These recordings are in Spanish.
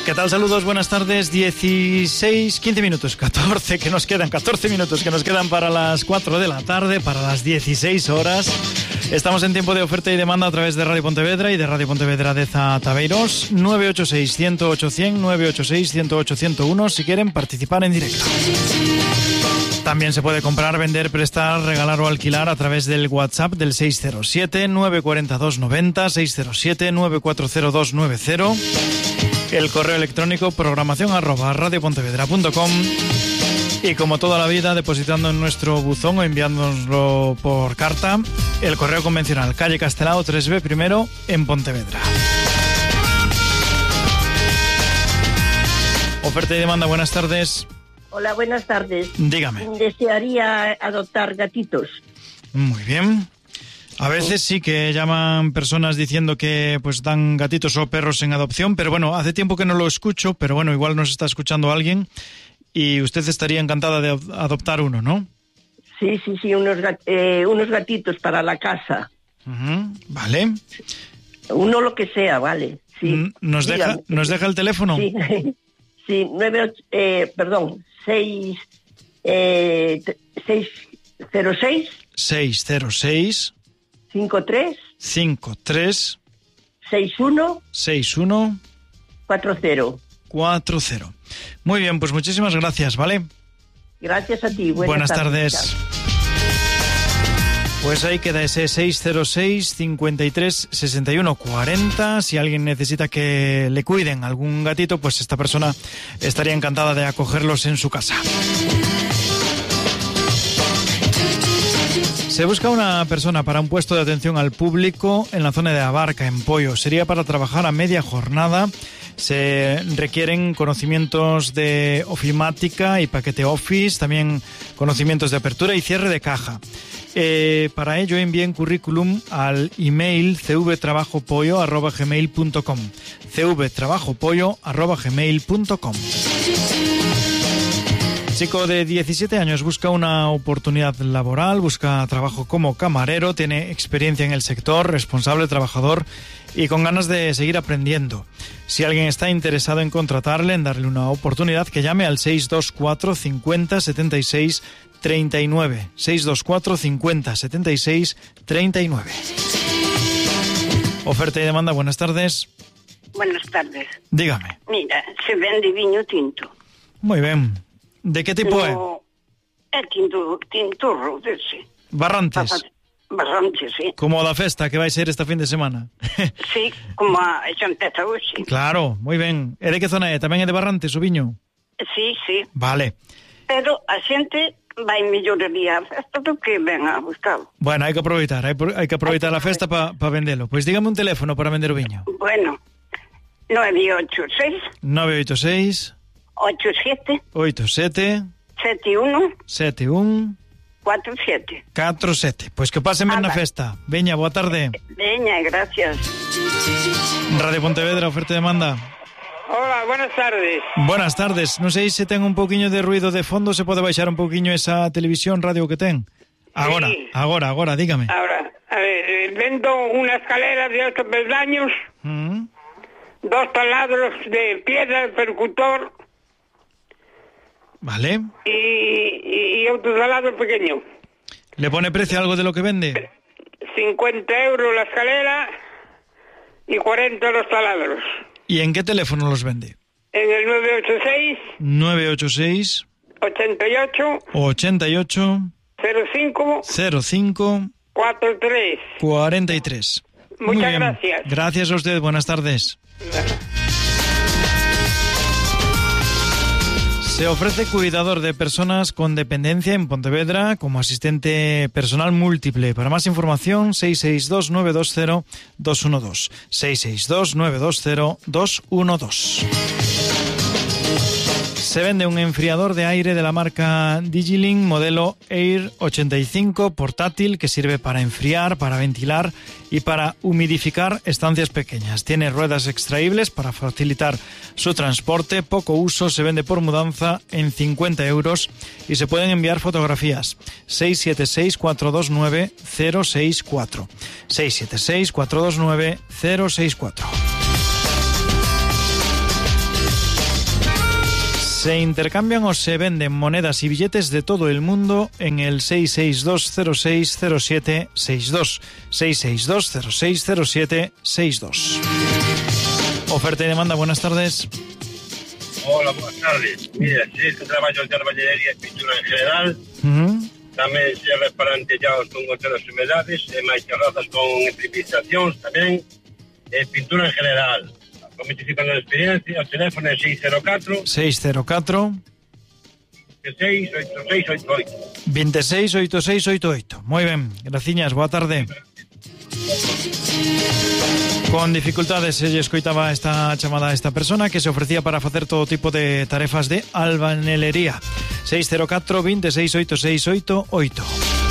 ¿Qué tal? Saludos, buenas tardes. 15 minutos, 14 que nos quedan, 14 minutos que nos quedan para las 4 de la tarde, para las 16 horas. Estamos en tiempo de oferta y demanda a través de Radio Pontevedra y de Radio Pontevedra de Zataveiros. 986-108-100, 986-108-101 si quieren participar en directo. También se puede comprar, vender, prestar, regalar o alquilar a través del WhatsApp del 607-942-90, 607-940-290. El correo electrónico programación@radiopontevedra.com y como toda la vida depositando en nuestro buzón o enviándonoslo por carta, el correo convencional, calle Castelao 3B primero en Pontevedra. Oferta y demanda, buenas tardes. Hola, buenas tardes. Dígame. Desearía adoptar gatitos. Muy bien. A veces sí que llaman personas diciendo que pues dan gatitos o perros en adopción, pero bueno, hace tiempo que no lo escucho, pero bueno, igual nos está escuchando alguien y usted estaría encantada de adoptar uno, ¿no? Sí, unos gatitos para la casa. Vale. Uno lo que sea, vale. Sí. ¿Nos deja el teléfono? Sí, sí, 606 53 61 40. Muy bien, pues muchísimas gracias, ¿vale? Gracias a ti. Buenas tardes. Pues ahí queda ese 606 53 61 40. Si alguien necesita que le cuiden algún gatito, pues esta persona estaría encantada de acogerlos en su casa. Se busca una persona para un puesto de atención al público en la zona de Abarca, en Poio. Sería para trabajar a media jornada. Se requieren conocimientos de ofimática y paquete Office, también conocimientos de apertura y cierre de caja. Para ello envíen currículum al email cvtrabajopoyo@gmail.com, cvtrabajopoyo@gmail.com. Chico de 17 años busca una oportunidad laboral, busca trabajo como camarero, tiene experiencia en el sector, responsable, trabajador y con ganas de seguir aprendiendo. Si alguien está interesado en contratarle, en darle una oportunidad, que llame al 624 50 76 39. 624 50 76 39. Oferta y demanda, buenas tardes. Buenas tardes. Dígame. Mira, se vende viño tinto. Muy bien. ¿De qué tipo es? Tinturro, dese. Barrantes. Barrantes, sí. Como la festa que vai ser este fin de semana. Sí, como a Xanteta hoxe. Claro, moi ben. E de que zona é? Tamén é de Barrantes o viño? Sí. Vale. Pero a xente vai melloraría a festa do que ven a buscalo. Bueno, hai que aproveitar a festa para vendelo. Pois dígame un teléfono para vender o viño. Bueno, 986 87 71 47. Pois que pasen ben na festa. Veña, boa tarde. Veña, gracias. Radio Pontevedra, oferta e demanda. Hola, buenas tardes. Buenas tardes. Non sei se ten un poquinho de ruido de fondo, se pode baixar un poquinho esa televisión, radio que ten. Agora, sí. agora, dígame. Ahora, a ver, vendo unha escalera de 8 peldaños, 2 taladros de piedra, percutor. Vale. Y otro taladro pequeño. ¿Le pone precio algo de lo que vende? 50 euros la escalera y 40 los taladros. ¿Y en qué teléfono los vende? En el 986 88 05 43. Muchas gracias. Gracias a usted, buenas tardes. Se ofrece cuidador de personas con dependencia en Pontevedra como asistente personal múltiple. Para más información, 662-920-212. 662-920-212. Se vende un enfriador de aire de la marca Digilink modelo Air 85 portátil que sirve para enfriar, para ventilar y para humidificar estancias pequeñas. Tiene ruedas extraíbles para facilitar su transporte, poco uso, se vende por mudanza en 50 euros y se pueden enviar fotografías. 676-429-064. 676-429-064. Se intercambian o se venden monedas y billetes de todo el mundo en el 662060762. 662060762. Oferta y demanda, buenas tardes. Hola, buenas tardes. Mira, si es que traballo en carballería e pintura en general, tamén se reparan tellados con goteras e humedades, e máis terrazas con impermeabilizacións tamén, e pintura en general. Con 25 anos de experiencia, o teléfono é 604 268688. 268688. Moi ben, graciñas, boa tarde. Con dificultades se lle escoitaba esta chamada a esta persona que se ofrecía para facer todo tipo de tarefas de albanelería. 604 268688.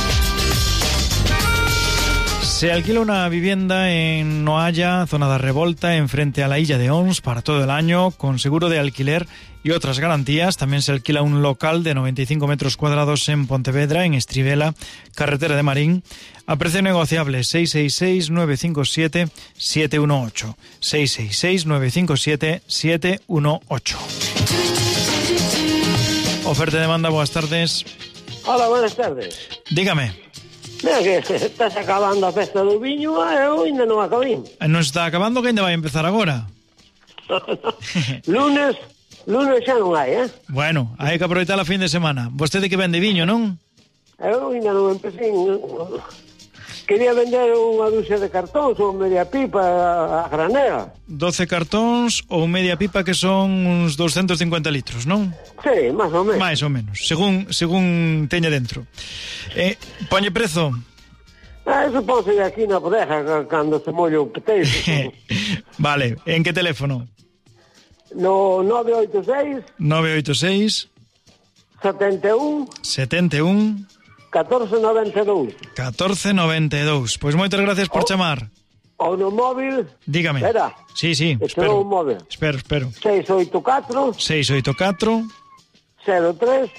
Se alquila una vivienda en Noalla, zona de Revolta, enfrente a la Illa de Ons, para todo el año, con seguro de alquiler y otras garantías. También se alquila un local de 95 metros cuadrados en Pontevedra, en Estribela, carretera de Marín, a precio negociable. 666-957-718. 666-957-718. Oferta y demanda, buenas tardes. Hola, buenas tardes. Dígame. Mira que estás acabando a festa do viño e eu ainda non acabín. Non está acabando, que ainda vai empezar agora. Lunes xa non hai, eh? Bueno, hai que aproveitar a fin de semana. Vostede que vende viño, non? Eu ainda non empecé. Quería vender unha dúcia de cartóns ou media pipa a granera. 12 cartóns ou media pipa, que son uns 250 litros, non? Sí, máis ou menos. Máis ou menos, según teña dentro. Poñe prezo? Eso ponse aquí na bodeja cando se molle o peteiro. Vale, en que teléfono? No 986 71 1492. Pois moitas gracias por chamar. Ou no móvil. Dígame. Espera. Sí, espero. Móvil. Espero. 684 03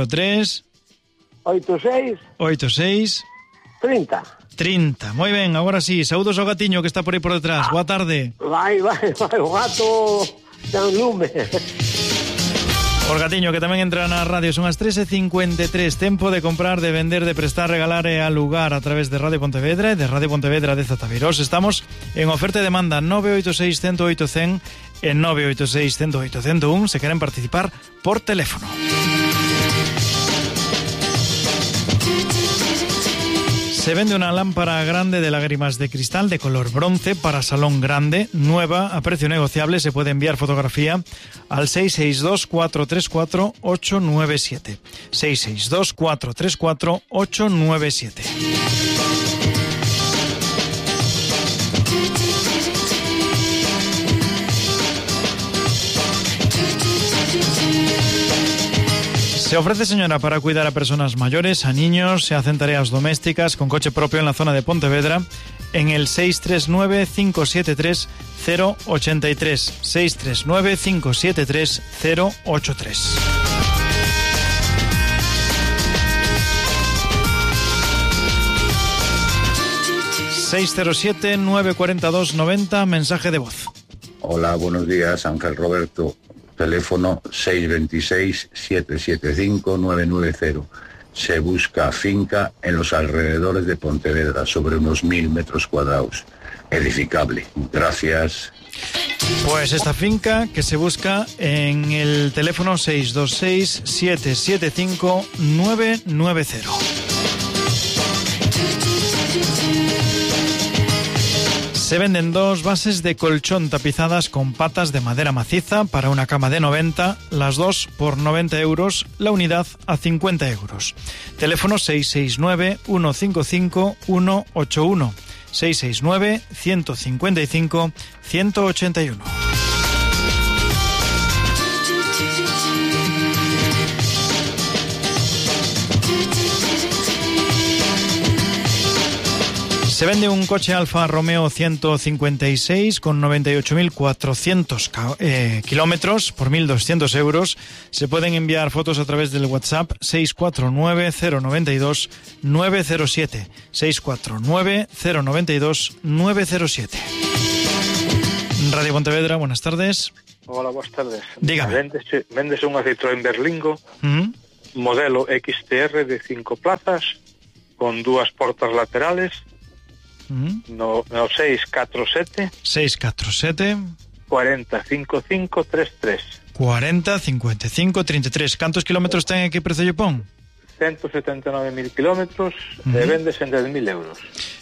86 30. Moi ben, agora sí, saúdos ao gatiño que está por aí por detrás. Boa tarde. Vai, o gato tan lume. Por gatiño, que tamén entra na radio. Son as 3:53. Tempo de comprar, de vender, de prestar, regalar e alugar a través de Radio Pontevedra e de Radio Pontevedra de Zataviros. Estamos en oferta e demanda 986 108 100 e 986 108 101 se queren participar por teléfono. Se vende una lámpara grande de lágrimas de cristal de color bronce para salón grande, nueva, a precio negociable. Se puede enviar fotografía al 662-434-897. 662-434-897. Se ofrece, señora, para cuidar a personas mayores, a niños, se hacen tareas domésticas con coche propio en la zona de Pontevedra, en el 639-573-083. 639-573-083. ...607-942-90, mensaje de voz. Hola, buenos días, Ángel Roberto. Teléfono 626-775-990. Se busca finca en los alrededores de Pontevedra, sobre unos 1000 metros cuadrados. Edificable. Gracias. Pues esta finca que se busca en el teléfono 626-775-990. Se venden 2 bases de colchón tapizadas con patas de madera maciza para una cama de 90, las 2 por 90 euros, la unidad a 50 euros. Teléfono 669-155-181, 669-155-181. Se vende un coche Alfa Romeo 156 con 98.400 kilómetros por 1.200 euros. Se pueden enviar fotos a través del WhatsApp 649-092-907. 649-092-907. Radio Pontevedra, buenas tardes. Hola, boas tardes. Dígame. Véndese unha Citroën Berlingo, modelo XTR de 5 plazas, con 2 portas laterales, no 647 40 55 33. 40 55 33. Cantos kilómetros ten e que prezo lle pon? 179.000 kilómetros, e vendes en 10.000 euros.